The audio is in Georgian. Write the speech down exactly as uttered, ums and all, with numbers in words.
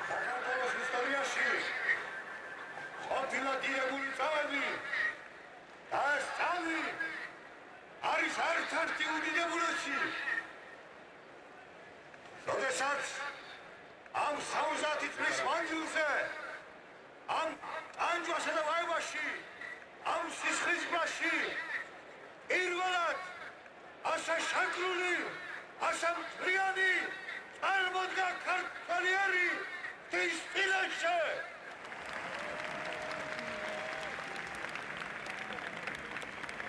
საქართველოს ისტორიაში ყოფილა დიდებული წამები და ეს წამი არის ერთ-ერთი უდიდებულესი. როდესაც ამ სამოცდაათი წლის მანძილზე ამ ანჯვასა და ვაივაში ამ სისხლისგბაში პირველად ასა შაქრული ასა მთლიანი წარმოდგა ქართველი ერი დის წინაშე